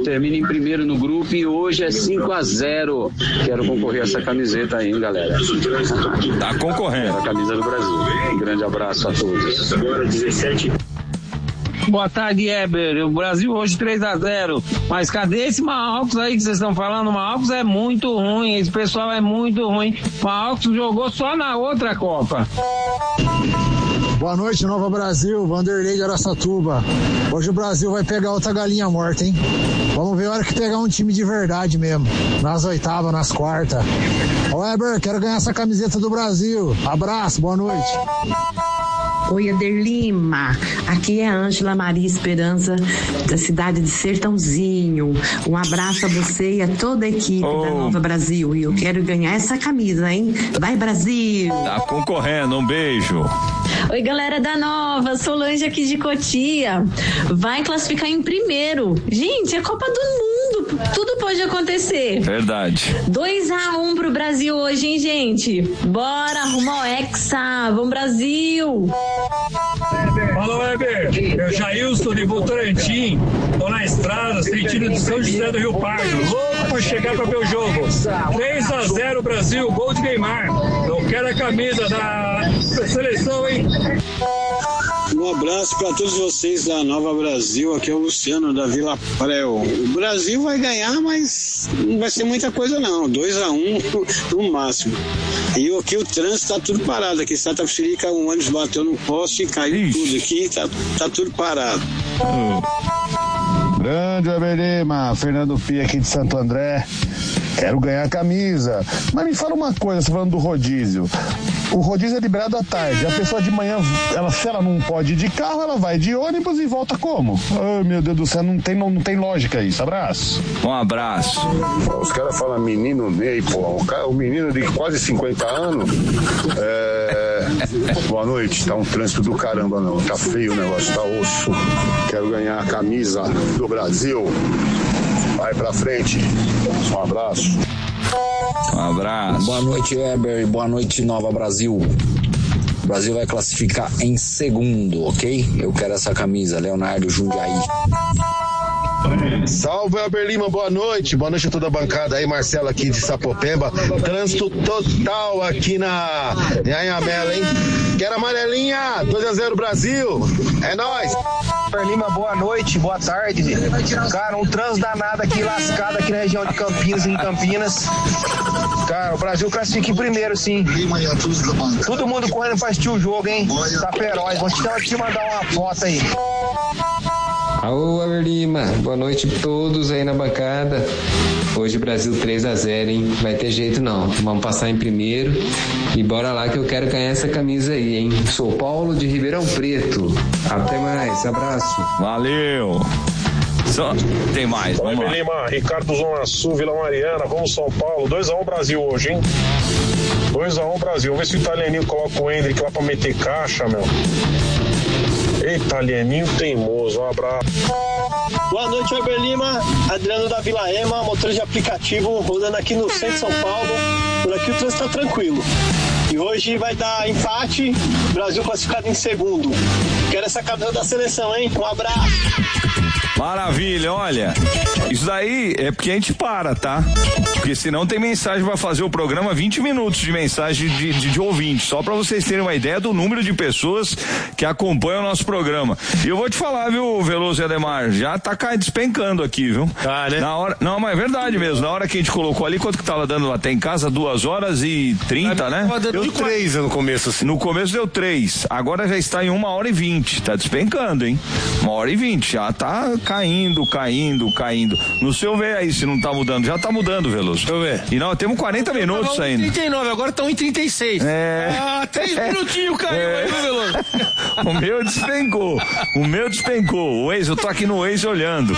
termina em primeiro no grupo e hoje é 5-0. Quero concorrer a essa camiseta aí, hein, galera. Tá concorrendo. A camisa do Brasil. Um grande abraço a todos. Agora 17. Boa tarde, Heber. O Brasil hoje 3-0. Mas cadê esse Marrocos aí que vocês estão falando? O Marrocos é muito ruim. Esse pessoal é muito ruim. O Marrocos jogou só na outra Copa. Boa noite, Nova Brasil. Vanderlei de Araçatuba. Hoje o Brasil vai pegar outra galinha morta, hein? Vamos ver a hora que pegar um time de verdade mesmo. Nas oitavas, nas quartas. Ô, Heber, quero ganhar essa camiseta do Brasil. Abraço, boa noite. Oi, Eder Lima. Aqui é a Ângela Maria Esperança, da cidade de Sertãozinho. Um abraço a você e a toda a equipe da Nova Brasil. E eu quero ganhar essa camisa, hein? Vai, Brasil! Tá concorrendo, um beijo. Oi, galera da Nova, Solange aqui de Cotia. Vai classificar em primeiro. Gente, é Copa do Mundo, tudo pode acontecer. Verdade. 2-1 pro Brasil hoje, hein, gente? Bora, rumo ao Hexa, vamos Brasil! Fala, Weber, eu Jailson de Votorantim, tô na estrada, sentido de São José do Rio Pardo, louco pra chegar pra ver o jogo. 3-0 Brasil, gol de Neymar. Eu quero a camisa da seleção, hein? Um abraço para todos vocês da Nova Brasil, aqui é o Luciano da Vila Prel. O Brasil vai ganhar, mas não vai ser muita coisa não, 2-1 no máximo. E aqui o trânsito tá tudo parado, aqui Santa Filica, um ônibus bateu no poste e caiu tudo aqui, tá tudo parado. Grande Weber Lima, Fernando Pia aqui de Santo André. Quero ganhar a camisa. Mas me fala uma coisa, você falando do rodízio. O rodízio é liberado à tarde. A pessoa de manhã, se ela não pode ir de carro, ela vai de ônibus e volta como? Ai, meu Deus do céu, não tem lógica isso. Abraço. Um abraço. Os caras falam menino Ney, pô. O menino de quase 50 anos. Boa noite. Tá um trânsito do caramba, não. Tá feio o negócio, tá osso. Quero ganhar a camisa do Brasil. Vai pra frente. Um abraço. Um abraço. Boa noite, Heber. Boa noite, Nova Brasil. O Brasil vai classificar em segundo, ok? Eu quero essa camisa, Leonardo Jundiaí. Salve, Weber Lima, boa noite a toda a bancada aí, Marcelo aqui de Sapopemba, trânsito total aqui na Anhamela, hein? Quero amarelinha, 2-0 Brasil, é nóis! Weber Lima, boa noite, boa tarde, cara, um trânsito danado aqui, lascado aqui na região de Campinas, em Campinas, cara, o Brasil classifica em primeiro, sim, todo mundo correndo pra assistir o jogo, hein? Tá feroz, vou te mandar uma foto aí. Alô, Weber Lima, boa noite a todos aí na bancada. Hoje Brasil 3-0, hein? Vai ter jeito não, vamos passar em primeiro e bora lá que eu quero ganhar essa camisa aí, hein? Sou Paulo de Ribeirão Preto, até mais, abraço. Valeu! Tem mais, vamos lá. Lima, Ricardo Zona Sul, Vila Mariana, vamos São Paulo, 2-1 Brasil hoje, hein? 2-1 Brasil, vamos ver se o italianinho coloca o Hendrick lá pra meter caixa, meu. Italianinho teimoso, um abraço. Boa noite, Weber Lima, Adriano da Vila Ema, motor de aplicativo, rodando aqui no centro de São Paulo. Por aqui o trânsito tá tranquilo. E hoje vai dar empate, Brasil classificado em segundo. Quero essa camisa da seleção, hein? Um abraço. Maravilha, olha, isso daí é porque a gente para, tá? Porque senão tem mensagem pra fazer o programa, 20 minutos de mensagem de ouvinte, só pra vocês terem uma ideia do número de pessoas que acompanham o nosso programa. E eu vou te falar, viu, Veloso e Ademar, já tá despencando aqui, viu? Ah, né? Na hora, não, mas é verdade mesmo, na hora que a gente colocou ali, quanto que tava dando até em casa? 2h30, né? Deu 3 no começo, assim. No começo deu 3, agora já está em 1h20, tá despencando, hein? 1h20, já tá caindo. No seu ver aí se não tá mudando. Já tá mudando, Veloso. Deixa eu ver. E nós temos 40 minutos ainda. 39, agora estão em 36. 3 minutinhos caiu aí, Veloso. O meu despencou. O Waze, eu tô aqui no Waze olhando.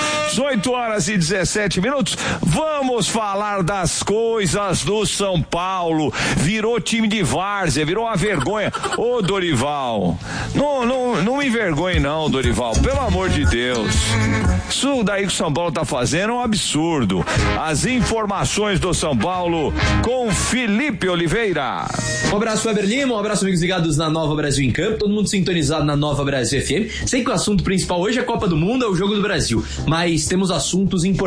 18h17. Vamos falar das coisas do São Paulo. Virou time de várzea, virou uma vergonha. Ô, Dorival, não me envergonhe não, Dorival, pelo amor de Deus. Isso daí que o São Paulo tá fazendo é um absurdo. As informações do São Paulo com Felipe Oliveira. Um abraço, Weber Lima, um abraço, amigos ligados na Nova Brasil em Campo, todo mundo sintonizado na Nova Brasil FM. Sei que o assunto principal hoje é a Copa do Mundo, é o Jogo do Brasil, mas temos assuntos importantes